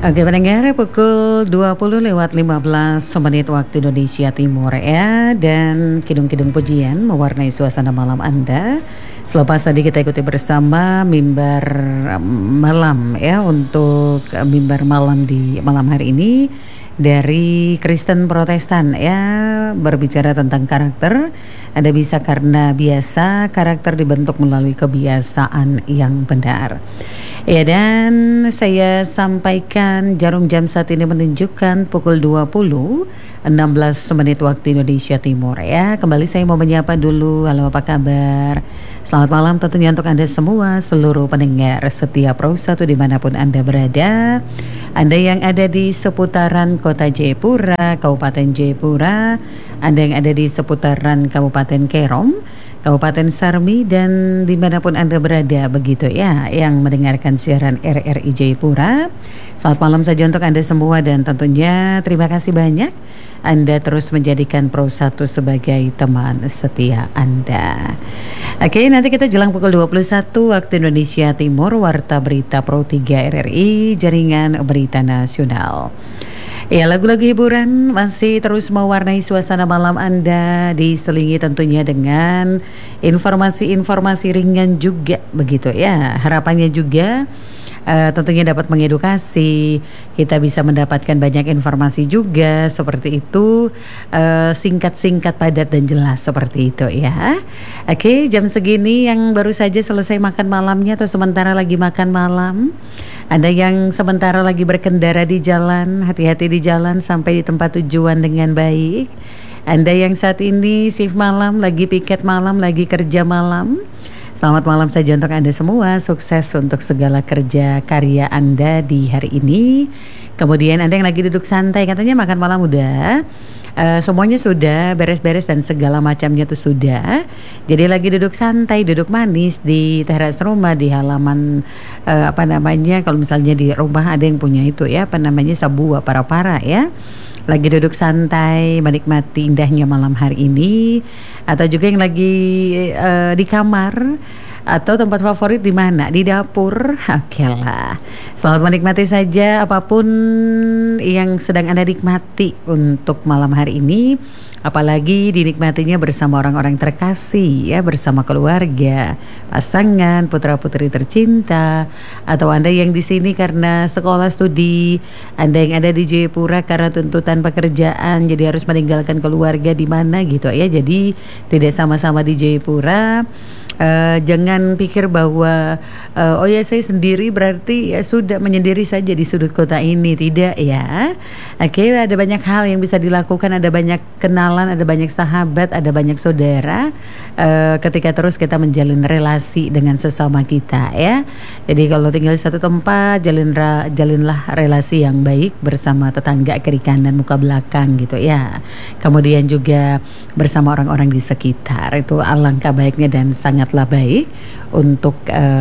Oke pendengar, pukul 20 lewat 15 menit waktu Indonesia Timur ya. Dan kidung-kidung pujian mewarnai suasana malam Anda. Selepas tadi kita ikuti bersama mimbar malam ya. Untuk mimbar malam di malam hari ini dari Kristen Protestan ya, berbicara tentang karakter. Ada bisa karena biasa, karakter dibentuk melalui kebiasaan yang benar. Ya, dan saya sampaikan jarum jam saat ini menunjukkan pukul 20 16 menit waktu Indonesia Timur ya. Kembali saya mau menyapa dulu. Halo, apa kabar? Selamat malam tentunya untuk Anda semua, seluruh pendengar setiap Pro 1 dimanapun Anda berada. Anda yang ada di seputaran kota Jayapura, Kabupaten Jayapura, Anda yang ada di seputaran Kabupaten Kerom, Kabupaten Sarmi, dan dimanapun Anda berada begitu ya, yang mendengarkan siaran RRI Jayapura. Selamat malam saja untuk Anda semua, dan tentunya terima kasih banyak Anda terus menjadikan Pro 1 sebagai teman setia Anda. Oke, nanti kita jelang pukul 21 waktu Indonesia Timur, Warta Berita Pro 3 RRI, Jaringan Berita Nasional. Ya, lagu-lagu hiburan masih terus mewarnai suasana malam Anda, diselingi tentunya dengan informasi-informasi ringan juga begitu ya. Harapannya juga tentunya dapat mengedukasi, kita bisa mendapatkan banyak informasi juga seperti itu, singkat-singkat, padat dan jelas seperti itu ya. Oke, jam segini yang baru saja selesai makan malamnya atau sementara lagi makan malam, Anda yang sementara lagi berkendara di jalan, hati-hati di jalan sampai di tempat tujuan dengan baik. Anda yang saat ini shift malam, lagi piket malam, lagi kerja malam, selamat malam saja untuk Anda semua. Sukses untuk segala kerja karya Anda di hari ini. Kemudian Anda yang lagi duduk santai, katanya makan malam udah, semuanya sudah beres-beres dan segala macamnya tuh sudah. Jadi lagi duduk santai, duduk manis di teras rumah, di halaman kalau misalnya di rumah ada yang punya itu ya, sabua para-para ya. Lagi duduk santai menikmati indahnya malam hari ini, atau juga yang lagi di kamar atau tempat favorit di mana? Di dapur. Oke lah. Selamat menikmati saja apapun yang sedang Anda nikmati untuk malam hari ini. Apalagi dinikmatinya bersama orang-orang terkasih ya, bersama keluarga, pasangan, putra-putri tercinta, atau Anda yang di sini karena sekolah studi, Anda yang ada di Jayapura karena tuntutan pekerjaan jadi harus meninggalkan keluarga di mana gitu ya. Jadi tidak sama-sama di Jayapura. Jangan pikir bahwa oh ya saya sendiri berarti ya sudah menyendiri saja di sudut kota ini. Tidak ya. Oke, ada banyak hal yang bisa dilakukan, ada banyak kenalan, ada banyak sahabat, ada banyak saudara, ketika terus kita menjalin relasi dengan sesama kita ya. Jadi kalau tinggal di satu tempat, jalinlah relasi yang baik bersama tetangga kiri kanan muka belakang gitu ya. Kemudian juga bersama orang-orang di sekitar, itu alangkah baiknya dan sangatlah baik untuk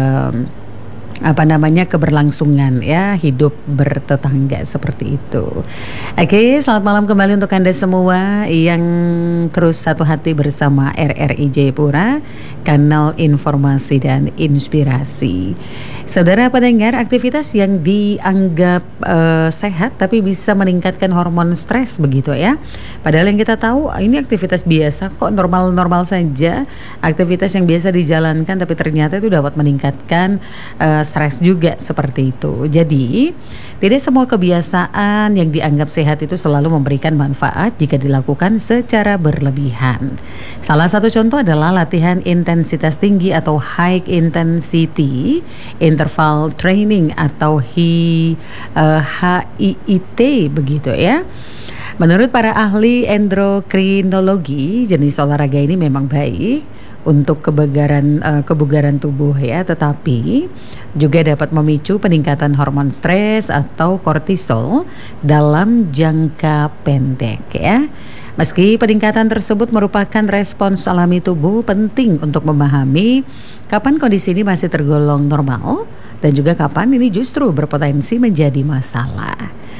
keberlangsungan ya hidup bertetangga seperti itu. Oke, selamat malam kembali untuk Anda semua yang terus satu hati bersama RRI Jayapura, kanal informasi dan inspirasi. Saudara pendengar, aktivitas yang dianggap sehat tapi bisa meningkatkan hormon stres begitu ya. Padahal yang kita tahu ini aktivitas biasa kok, normal-normal saja, aktivitas yang biasa dijalankan, tapi ternyata itu dapat meningkatkan stres juga seperti itu. Jadi tidak semua kebiasaan yang dianggap sehat itu selalu memberikan manfaat jika dilakukan secara berlebihan. Salah satu contoh adalah latihan intensitas tinggi atau high intensity interval training atau HIIT begitu ya. Menurut para ahli endokrinologi, jenis olahraga ini memang baik untuk kebugaran tubuh ya, tetapi juga dapat memicu peningkatan hormon stres atau kortisol dalam jangka pendek ya. Meski peningkatan tersebut merupakan respons alami tubuh, penting untuk memahami kapan kondisi ini masih tergolong normal dan juga kapan ini justru berpotensi menjadi masalah.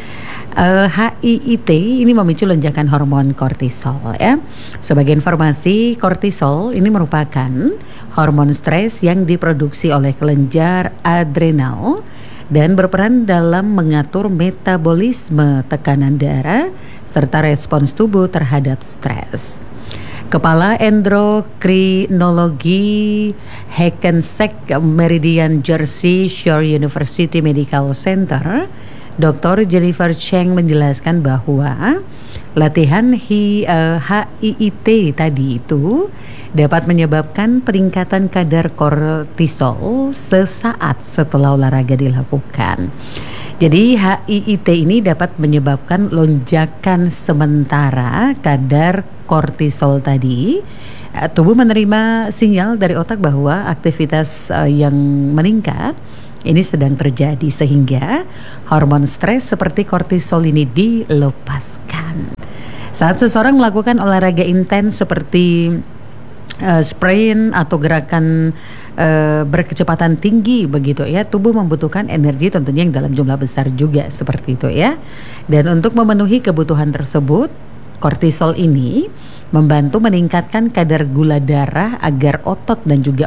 HIIT ini memicu lonjakan hormon kortisol ya. Sebagai informasi, kortisol ini merupakan hormon stres yang diproduksi oleh kelenjar adrenal dan berperan dalam mengatur metabolisme, tekanan darah, serta respons tubuh terhadap stres. Kepala Endokrinologi Hackensack Meridian Jersey Shore University Medical Center, Dr. Jennifer Cheng menjelaskan bahwa latihan HIIT tadi itu dapat menyebabkan peningkatan kadar kortisol sesaat setelah olahraga dilakukan. Jadi HIIT ini dapat menyebabkan lonjakan sementara kadar kortisol tadi. Tubuh menerima sinyal dari otak bahwa aktivitas yang meningkat ini sedang terjadi, sehingga hormon stres seperti kortisol ini dilepaskan. Saat seseorang melakukan olahraga intens seperti sprint atau gerakan berkecepatan tinggi begitu ya, tubuh membutuhkan energi tentunya yang dalam jumlah besar juga seperti itu ya. Dan untuk memenuhi kebutuhan tersebut, kortisol ini membantu meningkatkan kadar gula darah agar otot dan juga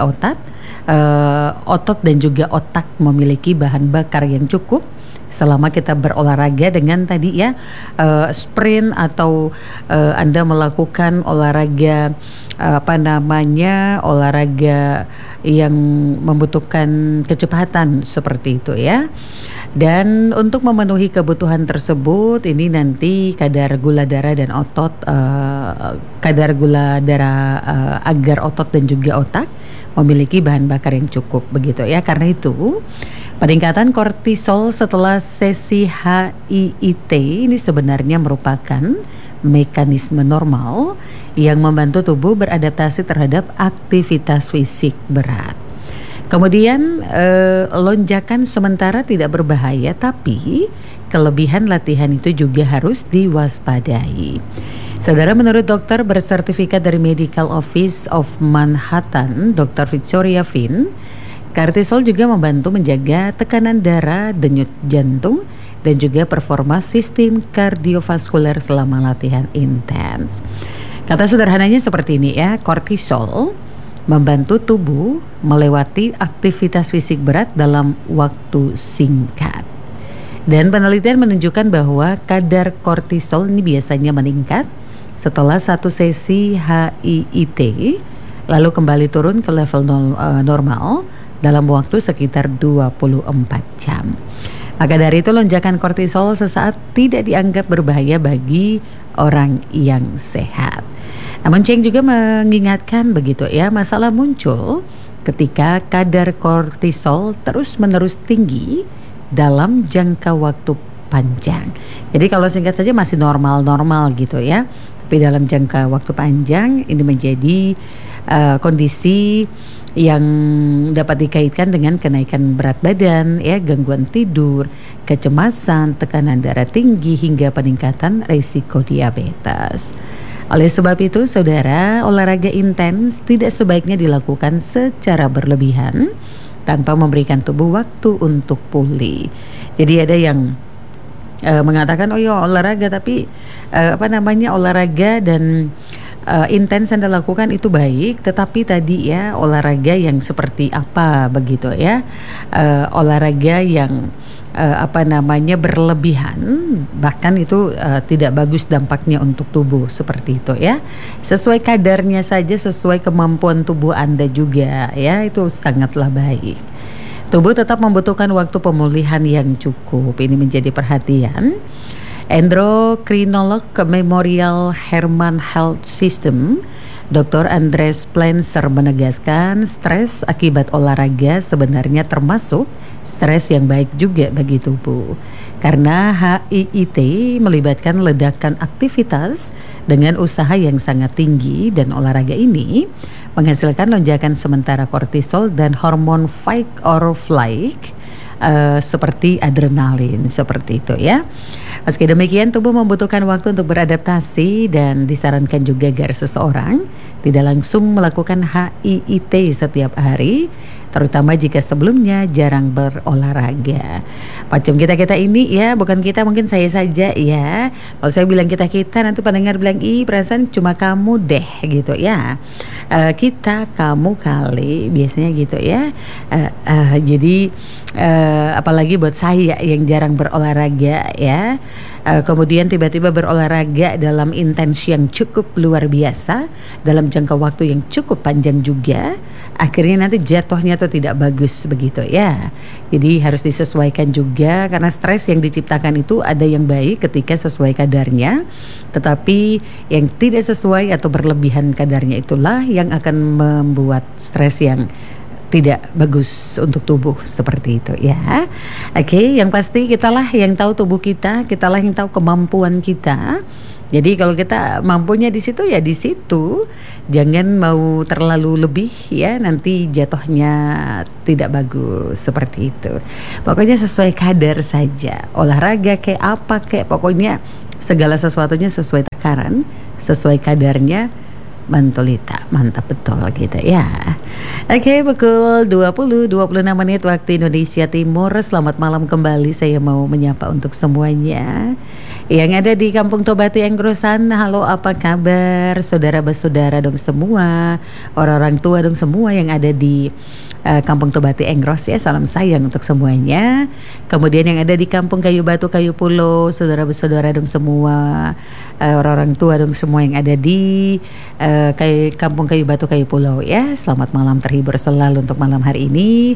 otak memiliki bahan bakar yang cukup selama kita berolahraga dengan tadi ya sprint atau Anda melakukan olahraga olahraga yang membutuhkan kecepatan seperti itu ya. Dan untuk memenuhi kebutuhan tersebut ini nanti kadar gula darah dan agar otot dan juga otak memiliki bahan bakar yang cukup begitu ya. Karena itu peningkatan kortisol setelah sesi HIIT ini sebenarnya merupakan mekanisme normal yang membantu tubuh beradaptasi terhadap aktivitas fisik berat. Kemudian lonjakan sementara tidak berbahaya, tapi kelebihan latihan itu juga harus diwaspadai. Saudara, menurut dokter bersertifikat dari Medical Office of Manhattan, Dr. Victoria Finn, kortisol juga membantu menjaga tekanan darah, denyut jantung, dan juga performa sistem kardiovaskuler selama latihan intens. Kata sederhananya seperti ini ya, kortisol membantu tubuh melewati aktivitas fisik berat dalam waktu singkat. Dan penelitian menunjukkan bahwa kadar kortisol ini biasanya meningkat setelah satu sesi HIIT, lalu kembali turun ke level normal dalam waktu sekitar 24 jam. Maka dari itu lonjakan kortisol sesaat tidak dianggap berbahaya bagi orang yang sehat. Namun Cheng juga mengingatkan begitu ya, masalah muncul ketika kadar kortisol terus-menerus tinggi dalam jangka waktu panjang. Jadi kalau singkat saja masih normal-normal gitu ya, tapi dalam jangka waktu panjang ini menjadi kondisi yang dapat dikaitkan dengan kenaikan berat badan ya, gangguan tidur, kecemasan, tekanan darah tinggi, hingga peningkatan risiko diabetes. Oleh sebab itu, saudara, olahraga intens tidak sebaiknya dilakukan secara berlebihan tanpa memberikan tubuh waktu untuk pulih. Jadi ada yang mengatakan, oh ya olahraga tapi olahraga dan intens Anda lakukan itu baik, tetapi tadi ya olahraga yang seperti apa begitu ya, olahraga yang berlebihan, bahkan itu tidak bagus dampaknya untuk tubuh seperti itu ya. Sesuai kadarnya saja, sesuai kemampuan tubuh Anda juga ya, itu sangatlah baik. Tubuh tetap membutuhkan waktu pemulihan yang cukup. Ini menjadi perhatian endokrinolog Memorial Hermann Health System, Dr. Andres Plenser menegaskan stres akibat olahraga sebenarnya termasuk stres yang baik juga bagi tubuh. Karena HIIT melibatkan ledakan aktivitas dengan usaha yang sangat tinggi, dan olahraga ini menghasilkan lonjakan sementara kortisol dan hormon fight or flight seperti adrenalin seperti itu ya. Meski demikian, tubuh membutuhkan waktu untuk beradaptasi, dan disarankan juga agar seseorang tidak langsung melakukan HIIT setiap hari, terutama jika sebelumnya jarang berolahraga. Macam kita ini ya, bukan kita, mungkin saya saja ya. Kalau saya bilang kita nanti pendengar bilang, ih perasaan cuma kamu deh gitu ya. Kita, kamu kali biasanya gitu ya. Jadi apalagi buat saya yang jarang berolahraga ya. Kemudian tiba-tiba berolahraga dalam intensi yang cukup luar biasa dalam jangka waktu yang cukup panjang juga, akhirnya nanti jatuhnya tuh tidak bagus begitu ya. Jadi harus disesuaikan juga, karena stres yang diciptakan itu ada yang baik ketika sesuai kadarnya, tetapi yang tidak sesuai atau berlebihan kadarnya itulah yang akan membuat stres yang tidak bagus untuk tubuh, seperti itu ya. Oke, yang pasti kitalah yang tahu tubuh kita, kitalah yang tahu kemampuan kita. Jadi kalau kita mampunya di situ ya di situ, jangan mau terlalu lebih ya, nanti jatuhnya tidak bagus, seperti itu. Pokoknya sesuai kadar saja. Olahraga kayak apa kayak, pokoknya segala sesuatunya sesuai takaran, sesuai kadarnya. Mantulita, mantap betul gitu ya. Oke, pukul 26 menit waktu Indonesia Timur. Selamat malam kembali, saya mau menyapa untuk semuanya yang ada di Kampung Tobati Enggrosan. Halo, apa kabar saudara-saudara dong semua, orang-orang tua dong semua yang ada di Kampung Tobati Enggros ya, salam sayang untuk semuanya. Kemudian yang ada di Kampung Kayu Batu Kayu Pulau, saudara-saudara dong semua, orang-orang tua dong semua yang ada di Kampung Kayu Batu Kayu Pulau ya. Selamat malam, terhibur selalu untuk malam hari ini.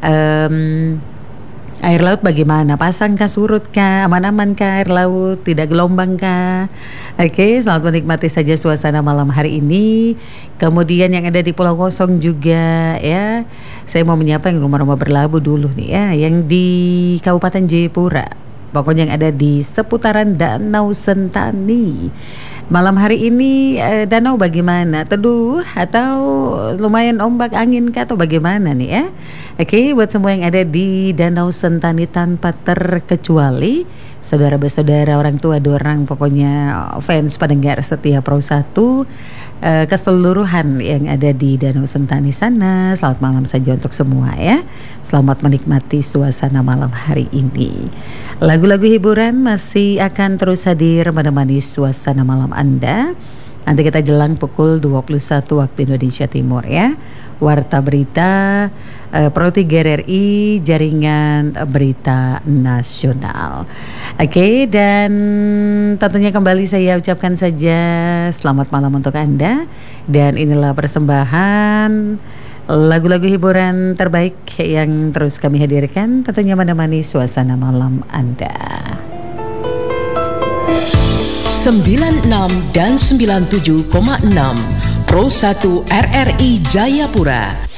Air laut bagaimana? Pasang kah, surut kah, aman-aman kah air laut, tidak gelombang kah? Oke, selamat menikmati saja suasana malam hari ini. Kemudian yang ada di Pulau Kosong juga ya, saya mau menyapa yang rumah-rumah berlabuh dulu nih ya, yang di Kabupaten Jayapura, pokoknya yang ada di seputaran Danau Sentani. Malam hari ini danau bagaimana? Teduh atau lumayan ombak angin kah, atau bagaimana nih ya? Oke, buat semua yang ada di Danau Sentani tanpa terkecuali, saudara-saudara, orang tua, dorang, pokoknya fans pendengar setia Pro 1, keseluruhan yang ada di Danau Sentani sana, selamat malam saja untuk semua ya. Selamat menikmati suasana malam hari ini. Lagu-lagu hiburan masih akan terus hadir menemani suasana malam Anda. Nanti kita jelang pukul 21 waktu Indonesia Timur ya. Warta Berita Pro 3 RRI, Jaringan Berita Nasional. Oke, dan tentunya kembali saya ucapkan saja selamat malam untuk Anda. Dan inilah persembahan lagu-lagu hiburan terbaik yang terus kami hadirkan, tentunya menemani suasana malam Anda. 96 dan 97,6 Pro 1 RRI Jayapura.